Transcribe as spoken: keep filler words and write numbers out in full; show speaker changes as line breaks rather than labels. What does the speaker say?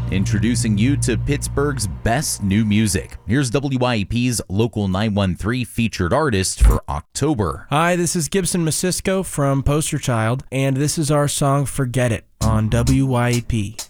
Introducing you to Pittsburgh's best new music. Here's W I E P's Local nine one three featured artist for October.
Hi, this is Gibson Masisco from Poster Child, and this is our song Forget It on W I E P.